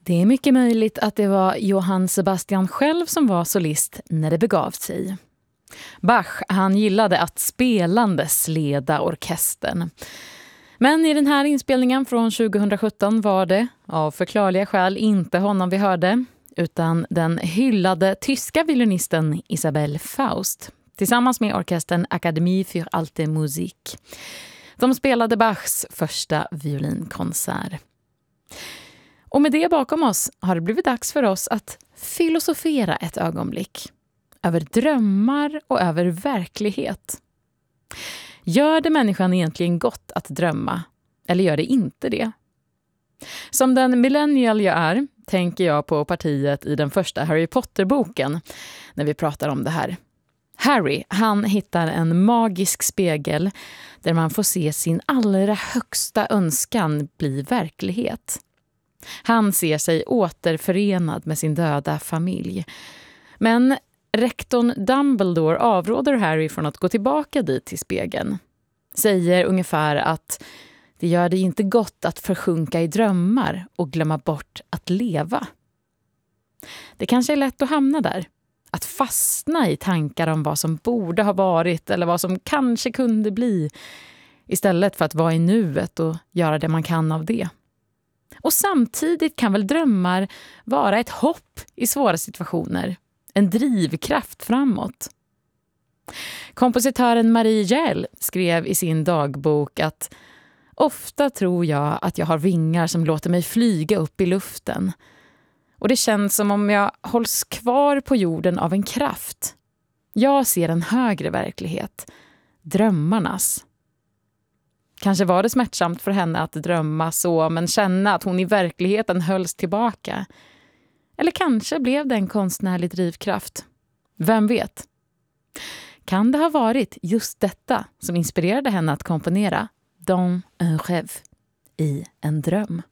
Det är mycket möjligt att det var Johann Sebastian själv som var solist när det begav sig. Bach, han gillade att spelandes leda orkestern. Men i den här inspelningen från 2017 var det, av förklarliga skäl, inte honom vi hörde, utan den hyllade tyska violinisten Isabelle Faust tillsammans med orkestern Akademie für Alte Musik. De spelade Bachs första violinkonsert. Och med det bakom oss har det blivit dags för oss att filosofera ett ögonblick. Över drömmar och över verklighet. Gör det människan egentligen gott att drömma? Eller gör det inte det? Som den millennial jag är tänker jag på partiet i den första Harry Potter-boken när vi pratar om det här. Harry, han hittar en magisk spegel där man får se sin allra högsta önskan bli verklighet. Han ser sig återförenad med sin döda familj. Men rektorn Dumbledore avråder Harry från att gå tillbaka dit till spegeln. Säger ungefär att det gör det inte gott att försjunka i drömmar och glömma bort att leva. Det kanske är lätt att hamna där. Att fastna i tankar om vad som borde ha varit eller vad som kanske kunde bli. Istället för att vara i nuet och göra det man kan av det. Och samtidigt kan väl drömmar vara ett hopp i svåra situationer. En drivkraft framåt. Kompositören Marie Gell skrev i sin dagbok att ofta tror jag att jag har vingar som låter mig flyga upp i luften. Och det känns som om jag hålls kvar på jorden av en kraft. Jag ser en högre verklighet. Drömmarnas. Kanske var det smärtsamt för henne att drömma så, men känna att hon i verkligheten hölls tillbaka. Eller kanske blev det en konstnärlig drivkraft. Vem vet? Kan det ha varit just detta som inspirerade henne att komponera Dans un rêve, i en dröm?